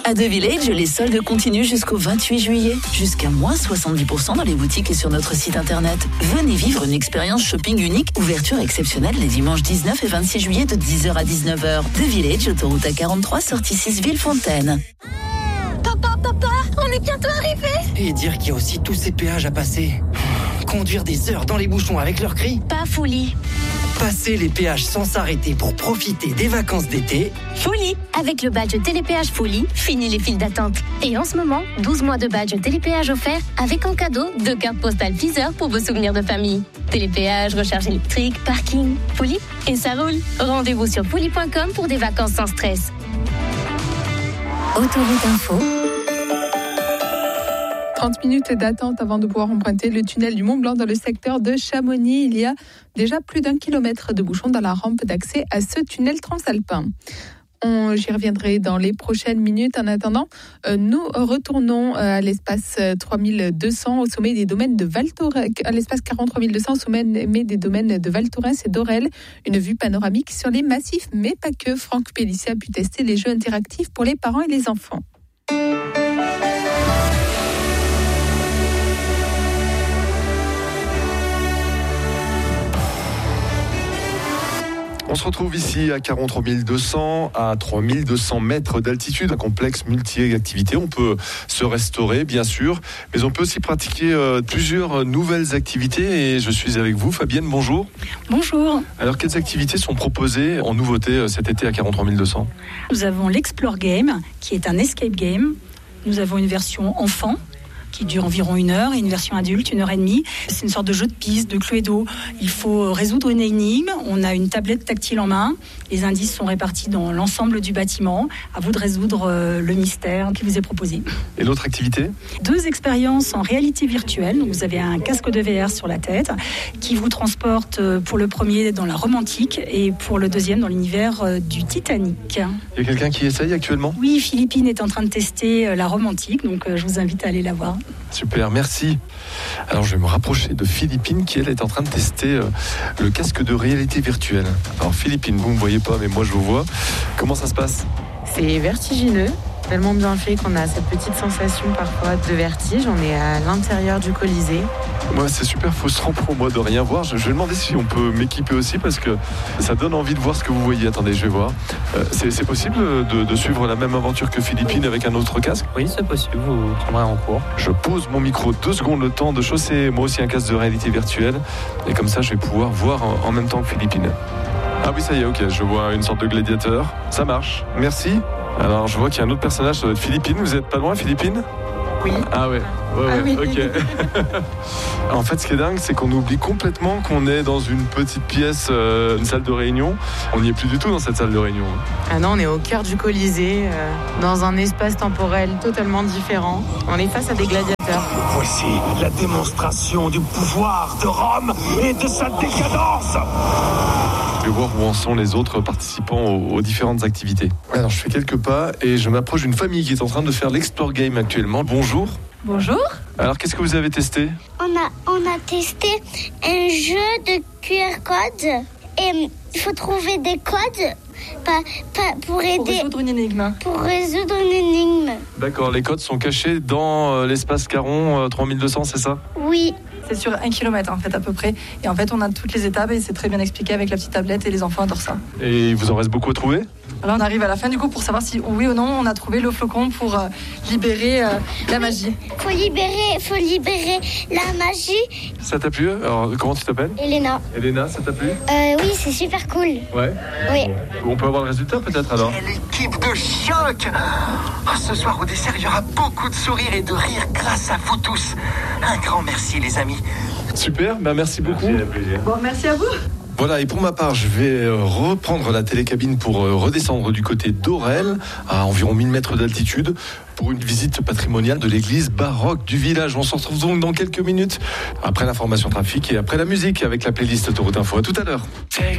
À The Village, les soldes continuent jusqu'au 28 juillet. Jusqu'à moins 70% dans les boutiques et sur notre site internet. Venez vivre une expérience shopping unique. Ouverture exceptionnelle les dimanches 19 et 26 juillet de 10h à 19h. The Village, autoroute A43, sortie 6 Villefontaine. Papa, on est bientôt arrivé. Et dire qu'il y a aussi tous ces péages à passer. Conduire des heures dans les bouchons avec leurs cris. Pas folie. Passer les péages sans s'arrêter pour profiter des vacances d'été. Folie. Avec le badge Télépéage Folie, fini les files d'attente. Et en ce moment, 12 mois de badge Télépéage offert avec en cadeau 2 cartes postales Deezer pour vos souvenirs de famille. Télépéage, recharge électrique, parking, Folie et ça roule. Rendez-vous sur folie.com pour des vacances sans stress. Autoroute Info. 30 minutes d'attente avant de pouvoir emprunter le tunnel du Mont-Blanc dans le secteur de Chamonix. Il y a déjà plus d'1 kilomètre de bouchons dans la rampe d'accès à ce tunnel transalpin. J'y reviendrai dans les prochaines minutes. En attendant, nous retournons à l'espace 3200 au sommet des domaines de Val Thorens, à l'espace 43 200 au sommet des domaines de Val Thorens et d'Orel. Une vue panoramique sur les massifs, mais pas que. Franck Pellissier a pu tester les jeux interactifs pour les parents et les enfants. On se retrouve ici à 43 200, à 3200 mètres d'altitude, un complexe multi-activités. On peut se restaurer, bien sûr, mais on peut aussi pratiquer plusieurs nouvelles activités. Et je suis avec vous, Fabienne, bonjour. Bonjour. Alors, quelles activités sont proposées en nouveauté cet été à 43 200 ? Nous avons l'Explore Game, qui est un escape game. Nous avons une version enfant, qui dure environ 1 heure, et une version adulte, 1h30. C'est une sorte de jeu de piste, de Cluedo. Il faut résoudre une énigme. On a une tablette tactile en main. Les indices sont répartis dans l'ensemble du bâtiment. À vous de résoudre le mystère qui vous est proposé. Et l'autre activité ? 2 expériences en réalité virtuelle. Donc vous avez un casque de VR sur la tête qui vous transporte pour le premier dans la Rome antique et pour le deuxième dans l'univers du Titanic. Il y a quelqu'un qui essaye actuellement ? Oui, Philippine est en train de tester la Rome antique, donc je vous invite à aller la voir. Super, merci. Alors je vais me rapprocher de Philippine qui elle est en train de tester le casque de réalité virtuelle. Alors Philippine, vous ne me voyez pas mais moi je vous vois. Comment ça se passe ? C'est vertigineux, tellement bien fait qu'on a cette petite sensation parfois de vertige. On est à l'intérieur du Colisée. Moi c'est super frustrant pour moi de rien voir. Je vais demander si on peut m'équiper aussi parce que ça donne envie de voir ce que vous voyez. Attendez, je vais voir. C'est possible de suivre la même aventure que Philippine avec un autre casque ? Oui, c'est possible, vous prendrez en cours. Je pose mon micro 2 secondes le temps de chausser moi aussi un casque de réalité virtuelle et comme ça je vais pouvoir voir en même temps que Philippine. Ah oui, ça y est, ok, je vois une sorte de gladiateur. Ça marche, merci. Alors je vois qu'il y a un autre personnage, ça doit être Philippine. Vous êtes pas loin, Philippine ? Oui. Ah ouais, oui. Ok. En fait, ce qui est dingue, c'est qu'on oublie complètement qu'on est dans une petite pièce, une salle de réunion. On n'y est plus du tout dans cette salle de réunion. Ah non, on est au cœur du Colisée, dans un espace temporel totalement différent. On est face à des gladiateurs. Voici la démonstration du pouvoir de Rome et de sa décadence. Je vais voir où en sont les autres participants aux différentes activités. Alors, je fais quelques pas et je m'approche d'une famille qui est en train de faire l'Explore Game actuellement. Bonjour. Bonjour. Alors, qu'est-ce que vous avez testé ? On a testé un jeu de QR code et il faut trouver des codes pour aider. Pour résoudre une énigme. D'accord, les codes sont cachés dans l'espace Caron 3200, c'est ça ? Oui. C'est sur 1 kilomètre en fait à peu près. Et en fait on a toutes les étapes et c'est très bien expliqué avec la petite tablette et les enfants adorent ça. Et il vous en reste beaucoup à trouver ? Alors on arrive à la fin du coup pour savoir si oui ou non on a trouvé le flocon pour libérer la magie. Faut libérer la magie. Ça t'a plu ? Alors comment tu t'appelles ? Elena, ça t'a plu ? Oui, c'est super cool. Ouais. Oui. On peut avoir le résultat peut-être alors ? Quelle équipe de choc ! Ce soir au dessert, il y aura beaucoup de sourires et de rires grâce à vous tous. Un grand merci les amis. Super, merci beaucoup. Bon, merci à vous. Voilà, et pour ma part, je vais reprendre la télécabine pour redescendre du côté d'Orel, à environ 1000 mètres d'altitude, pour une visite patrimoniale de l'église baroque du village. On se retrouve donc dans quelques minutes, après l'information trafic et après la musique, avec la playlist Autoroute Info. À tout à l'heure.